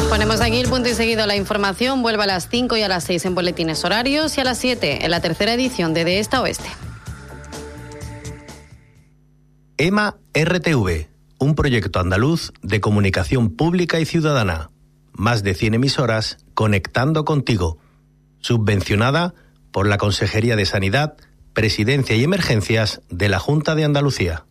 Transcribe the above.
Ponemos aquí el punto y seguido. La información vuelve a las 5 y a las 6 en boletines horarios y a las 7 en la tercera edición de Este a Oeste. EMA RTV, un proyecto andaluz de comunicación pública y ciudadana. Más de 100 emisoras conectando contigo. Subvencionada por la Consejería de Sanidad, Presidencia y Emergencias de la Junta de Andalucía.